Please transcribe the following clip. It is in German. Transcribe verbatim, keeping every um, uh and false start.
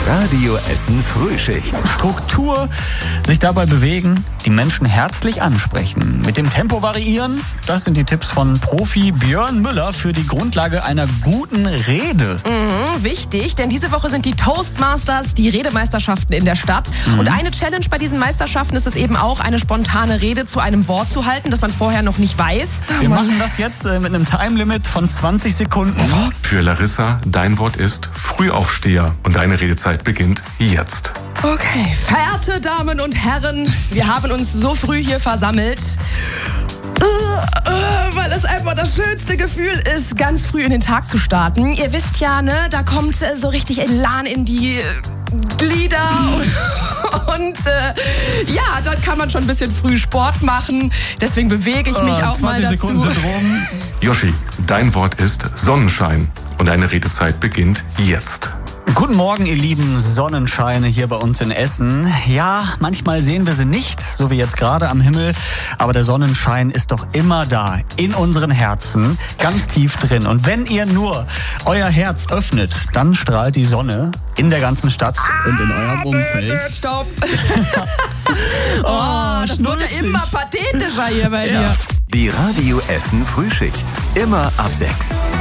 Radio Essen Frühschicht. Struktur, sich dabei bewegen, die Menschen herzlich ansprechen. Mit dem Tempo variieren, das sind die Tipps von Profi Björn Müller für die Grundlage einer guten Rede. Mhm, wichtig, denn diese Woche sind die Toastmasters, die Redemeisterschaften in der Stadt. Mhm. Und eine Challenge bei diesen Meisterschaften ist es eben auch, eine spontane Rede zu einem Wort zu halten, das man vorher noch nicht weiß. Wir machen das jetzt äh, mit einem Timelimit von zwanzig Sekunden. Oh, für Larissa, dein Wort ist Frühaufsteher und deine Redezeit beginnt jetzt. Okay, verehrte Damen und Herren, wir haben uns so früh hier versammelt, äh, äh, weil es einfach das schönste Gefühl ist, ganz früh in den Tag zu starten. Ihr wisst ja, ne, da kommt äh, so richtig Elan in die äh, Glieder und, und äh, ja, dann kann man schon ein bisschen früh Sport machen. Deswegen bewege ich mich äh, auch mal dazu. zwanzig Sekunden sind rum. Yoshi, dein Wort ist Sonnenschein und deine Redezeit beginnt jetzt. Guten Morgen, ihr lieben Sonnenscheine hier bei uns in Essen. Ja, manchmal sehen wir sie nicht, so wie jetzt gerade am Himmel, aber der Sonnenschein ist doch immer da, in unseren Herzen, ganz tief drin. Und wenn ihr nur euer Herz öffnet, dann strahlt die Sonne in der ganzen Stadt und in eurem Umfeld. Stopp! oh, das wird ja immer pathetischer hier bei dir. Die Radio Essen Frühschicht. Immer ab sechs.